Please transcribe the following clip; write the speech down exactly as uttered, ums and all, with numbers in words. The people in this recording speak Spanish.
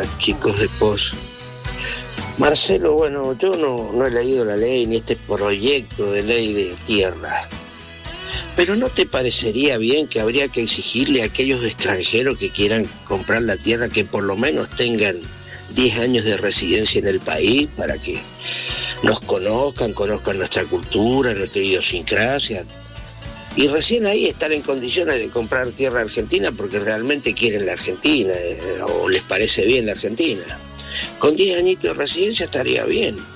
chicos de Poz. Marcelo, bueno, yo no, no he leído la ley ni este proyecto de ley de tierra, pero ¿no te parecería bien que habría que exigirle a aquellos extranjeros que quieran comprar la tierra que por lo menos tengan diez años de residencia en el país para que nos conozcan, conozcan nuestra cultura, nuestra idiosincrasia? Y recién ahí estar en condiciones de comprar tierra argentina porque realmente quieren la Argentina, eh, o les parece bien la Argentina. Con diez añitos de residencia estaría bien.